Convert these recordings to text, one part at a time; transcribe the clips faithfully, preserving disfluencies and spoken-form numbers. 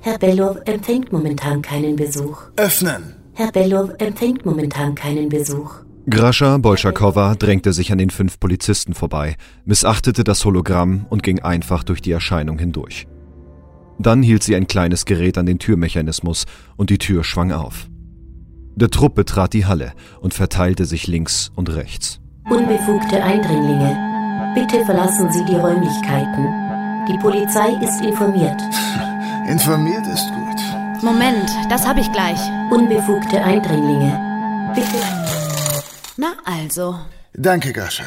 Herr Bellow empfängt momentan keinen Besuch. Öffnen! Herr Bellow empfängt momentan keinen Besuch. Grascha Bolschakowa drängte sich an den fünf Polizisten vorbei, missachtete das Hologramm und ging einfach durch die Erscheinung hindurch. Dann hielt sie ein kleines Gerät an den Türmechanismus und die Tür schwang auf. Der Trupp betrat die Halle und verteilte sich links und rechts. Unbefugte Eindringlinge, bitte verlassen Sie die Räumlichkeiten. Die Polizei ist informiert. Informiert ist gut. Moment, das habe ich gleich. Unbefugte Eindringlinge, bitte... Na also. Danke, Grascha.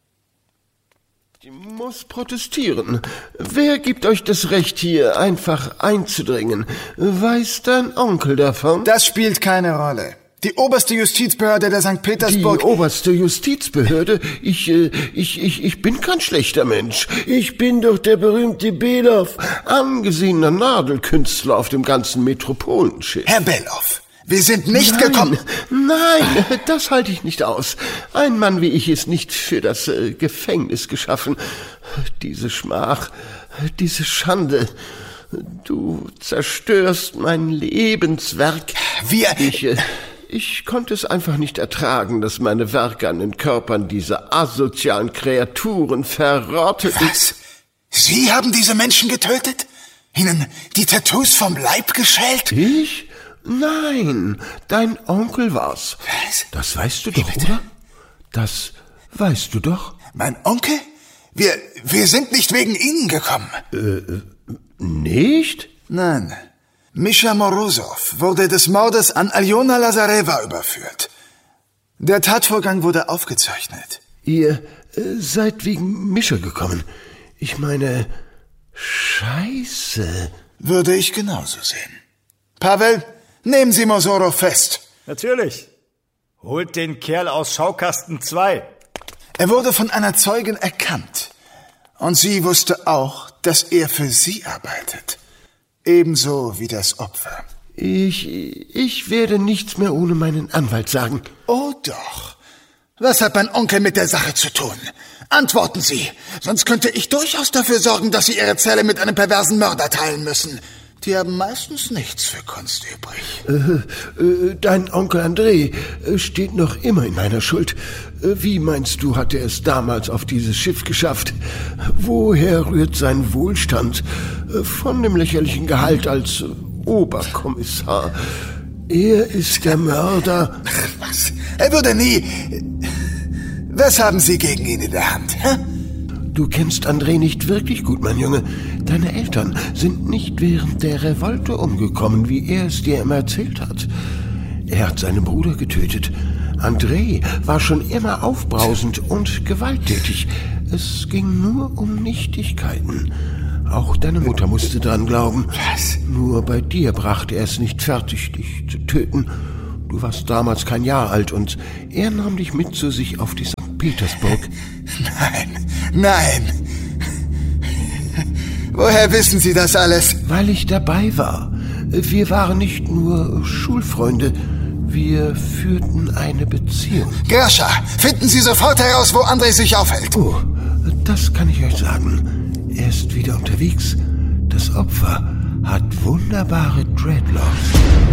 Ich muss protestieren. Wer gibt euch das Recht, hier einfach einzudringen? Weiß dein Onkel davon? Das spielt keine Rolle. Die oberste Justizbehörde der Sankt Petersburg... Die oberste Justizbehörde? Ich, äh, ich, ich, ich bin kein schlechter Mensch. Ich bin doch der berühmte Bellow, angesehener Nadelkünstler auf dem ganzen Metropolenschiff. Herr Bellow, wir sind nicht Nein, gekommen. Nein, das halte ich nicht aus. Ein Mann wie ich ist nicht für das äh, Gefängnis geschaffen. Diese Schmach, diese Schande. Du zerstörst mein Lebenswerk. Wir... Ich, äh, ich konnte es einfach nicht ertragen, dass meine Werke an den Körpern dieser asozialen Kreaturen verrotteten. Was? Sie haben diese Menschen getötet? Ihnen die Tattoos vom Leib geschält? Ich? Nein, dein Onkel war's. Was? Das weißt du doch, oder? Das weißt du doch. Mein Onkel? Wir, wir sind nicht wegen Ihnen gekommen. Äh, nicht? Nein. Mischa Morozov wurde des Mordes an Aljona Lazareva überführt. Der Tatvorgang wurde aufgezeichnet. Ihr äh, seid wegen Mischa gekommen. Ich meine, Scheiße. Würde ich genauso sehen. Pavel, nehmen Sie Mosorov fest. Natürlich. Holt den Kerl aus Schaukasten zwei. Er wurde von einer Zeugin erkannt. Und sie wusste auch, dass er für sie arbeitet. Ebenso wie das Opfer. Ich, ich werde nichts mehr ohne meinen Anwalt sagen. Oh doch. Was hat mein Onkel mit der Sache zu tun? Antworten Sie, sonst könnte ich durchaus dafür sorgen, dass Sie Ihre Zelle mit einem perversen Mörder teilen müssen. Die haben meistens nichts für Kunst übrig. Äh, äh, dein Onkel André äh, steht noch immer in meiner Schuld. Äh, wie meinst du, hat er es damals auf dieses Schiff geschafft? Woher rührt sein Wohlstand? Äh, von dem lächerlichen Gehalt als äh, Oberkommissar. Er ist der Mörder. Was? Er würde nie... Was haben Sie gegen ihn in der Hand, hä? Du kennst André nicht wirklich gut, mein Junge. Deine Eltern sind nicht während der Revolte umgekommen, wie er es dir immer erzählt hat. Er hat seinen Bruder getötet. André war schon immer aufbrausend und gewalttätig. Es ging nur um Nichtigkeiten. Auch deine Mutter musste dran glauben. Was? Nur bei dir brachte er es nicht fertig, dich zu töten. Du warst damals kein Jahr alt und er nahm dich mit zu sich auf die Sankt Petersburg. Nein, nein. Woher wissen Sie das alles? Weil ich dabei war. Wir waren nicht nur Schulfreunde, wir führten eine Beziehung. Grascha, finden Sie sofort heraus, wo André sich aufhält. Oh, das kann ich euch sagen. Er ist wieder unterwegs. Das Opfer hat wunderbare Dreadlocks.